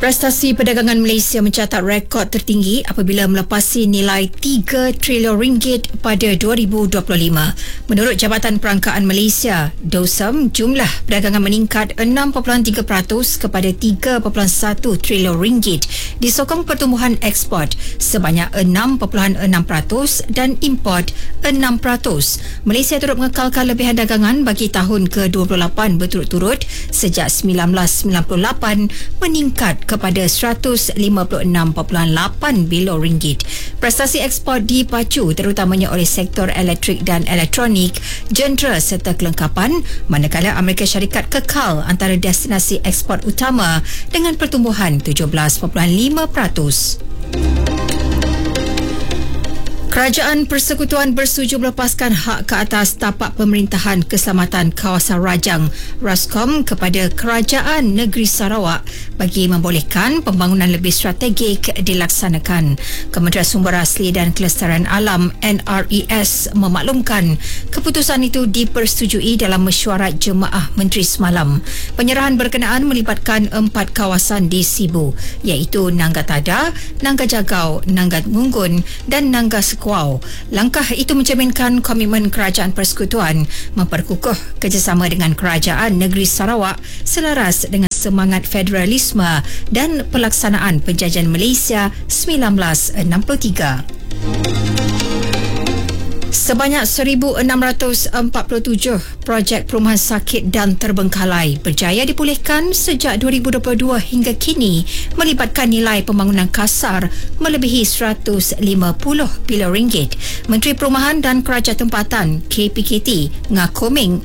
Prestasi perdagangan Malaysia mencatat rekod tertinggi apabila melepasi nilai 3 trilion ringgit pada 2025. Menurut Jabatan Perangkaan Malaysia, DOSM, jumlah perdagangan meningkat 6.3% kepada 3.1 trilion ringgit disokong pertumbuhan ekspor sebanyak 6.6% dan import 6%. Malaysia turut mengekalkan lebihan dagangan bagi tahun ke-28 berturut-turut sejak 1998 meningkat kepada 156.8 bilion ringgit. Prestasi ekspor dipacu terutamanya oleh sektor elektrik dan elektronik, jentera serta kelengkapan, manakala Amerika Syarikat kekal antara destinasi ekspor utama dengan pertumbuhan 17.5%. Kerajaan Persekutuan bersetuju melepaskan hak ke atas tapak pemerintahan keselamatan kawasan Rajang RASCOM kepada Kerajaan Negeri Sarawak bagi membolehkan pembangunan lebih strategik dilaksanakan. Kementerian Sumber Asli dan Kelestarian Alam NRES memaklumkan keputusan itu dipersetujui dalam mesyuarat Jemaah Menteri semalam. Penyerahan berkenaan melibatkan 4 kawasan di Sibu, iaitu Nangga Tada, Nangga Jagau, Nangga Munggun dan Nangga Kuau. Langkah itu mencerminkan komitmen Kerajaan Persekutuan memperkukuh kerjasama dengan Kerajaan Negeri Sarawak selaras dengan semangat federalisme dan pelaksanaan penjajahan Malaysia 1963. Sebanyak 1,647 projek perumahan sakit dan terbengkalai berjaya dipulihkan sejak 2022 hingga kini, melibatkan nilai pembangunan kasar melebihi 150 bilion ringgit. Menteri Perumahan dan Kerajaan Tempatan KPKT Ngah Koming